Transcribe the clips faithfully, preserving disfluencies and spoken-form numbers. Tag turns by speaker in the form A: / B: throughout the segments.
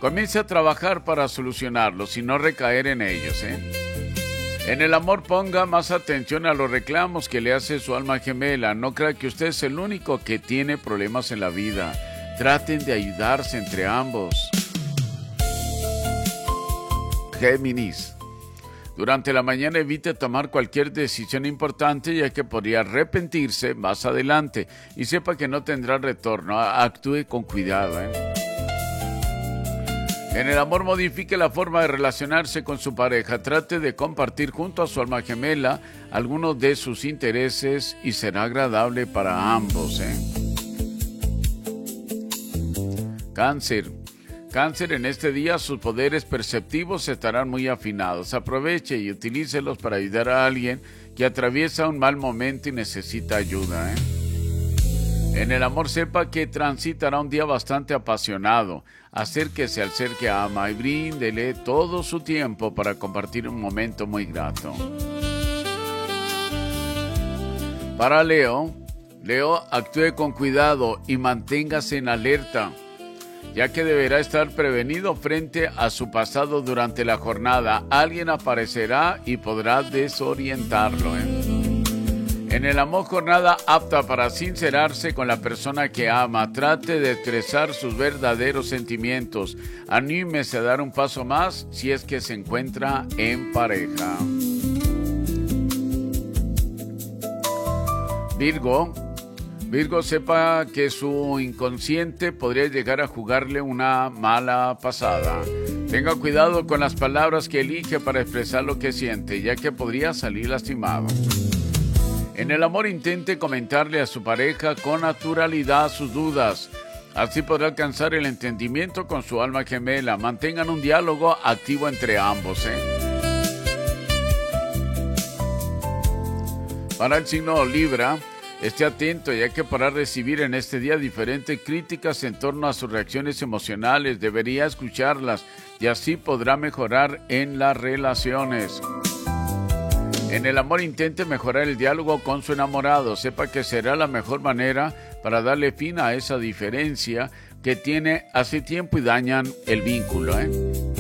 A: Comience a trabajar para solucionarlos y no recaer en ellos, ¿eh? En el amor ponga más atención a los reclamos que le hace su alma gemela. No crea que usted es el único que tiene problemas en la vida. Traten de ayudarse entre ambos. Géminis. Durante la mañana evite tomar cualquier decisión importante, ya que podría arrepentirse más adelante y sepa que no tendrá retorno. Actúe con cuidado, ¿eh? En el amor modifique la forma de relacionarse con su pareja. Trate de compartir junto a su alma gemela algunos de sus intereses y será agradable para ambos, ¿eh? Cáncer. Cáncer, en este día sus poderes perceptivos estarán muy afinados. Aproveche y utilícelos para ayudar a alguien que atraviesa un mal momento y necesita ayuda, ¿eh? En el amor sepa que transitará un día bastante apasionado. Acérquese al ser que ama y bríndele todo su tiempo para compartir un momento muy grato. Para Leo, Leo, actúe con cuidado y manténgase en alerta, ya que deberá estar prevenido frente a su pasado durante la jornada. Alguien aparecerá y podrá desorientarlo, ¿eh? En el amor, jornada apta para sincerarse con la persona que ama. Trate de expresar sus verdaderos sentimientos. Anímese a dar un paso más si es que se encuentra en pareja. Virgo. Virgo, sepa que su inconsciente podría llegar a jugarle una mala pasada. Tenga cuidado con las palabras que elige para expresar lo que siente, ya que podría salir lastimado. En el amor, intente comentarle a su pareja con naturalidad sus dudas. Así podrá alcanzar el entendimiento con su alma gemela. Mantengan un diálogo activo entre ambos, ¿eh? Para el signo Libra, esté atento, ya que podrá recibir en este día diferentes críticas en torno a sus reacciones emocionales. Debería escucharlas y así podrá mejorar en las relaciones. En el amor, intente mejorar el diálogo con su enamorado. Sepa que será la mejor manera para darle fin a esa diferencia que tiene hace tiempo y dañan el vínculo, ¿eh?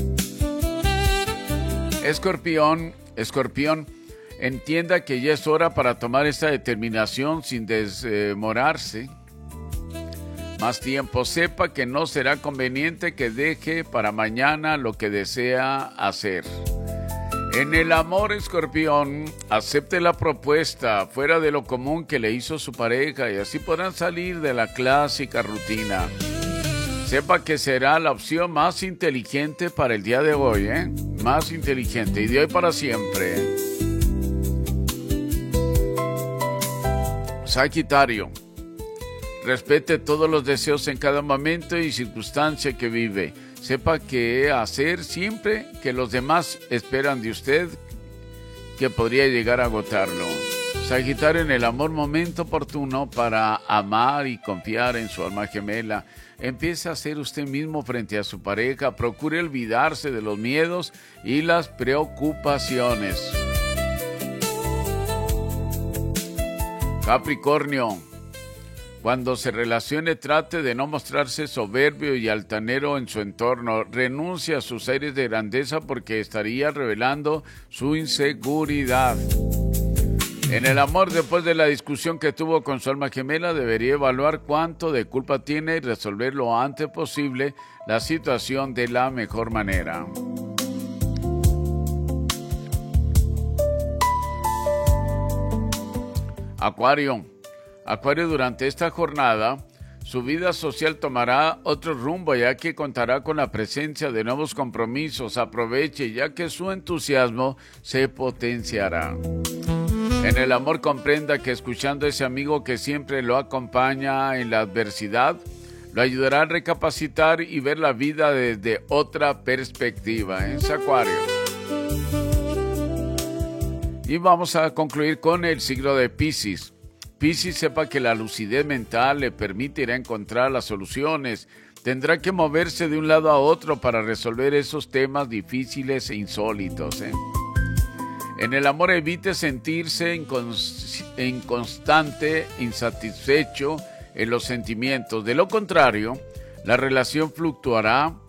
A: Escorpión, Escorpión, entienda que ya es hora para tomar esta determinación sin demorarse más tiempo. Sepa que no será conveniente que deje para mañana lo que desea hacer. En el amor, Escorpión, acepte la propuesta fuera de lo común que le hizo su pareja y así podrán salir de la clásica rutina. Sepa que será la opción más inteligente para el día de hoy, ¿eh? Más inteligente y de hoy para siempre. Sagitario, respete todos los deseos en cada momento y circunstancia que vive. Sepa qué hacer siempre que los demás esperan de usted, que podría llegar a agotarlo. Sagitario, en el amor, momento oportuno para amar y confiar en su alma gemela. Empiece a ser usted mismo frente a su pareja. Procure olvidarse de los miedos y las preocupaciones. Capricornio, cuando se relacione, trate de no mostrarse soberbio y altanero en su entorno. Renuncie a sus aires de grandeza porque estaría revelando su inseguridad. En el amor, después de la discusión que tuvo con su alma gemela, debería evaluar cuánto de culpa tiene y resolver lo antes posible la situación de la mejor manera. Acuario. Acuario, durante esta jornada, su vida social tomará otro rumbo, ya que contará con la presencia de nuevos compromisos. Aproveche, ya que su entusiasmo se potenciará. En el amor, comprenda que escuchando a ese amigo que siempre lo acompaña en la adversidad, lo ayudará a recapacitar y ver la vida desde otra perspectiva. ¿eh? Acuario. Y vamos a concluir con el signo de Piscis. Piscis, sepa que la lucidez mental le permitirá encontrar las soluciones. Tendrá que moverse de un lado a otro para resolver esos temas difíciles e insólitos. ¿eh? En el amor, evite sentirse incons- inconstante, insatisfecho en los sentimientos. De lo contrario, la relación fluctuará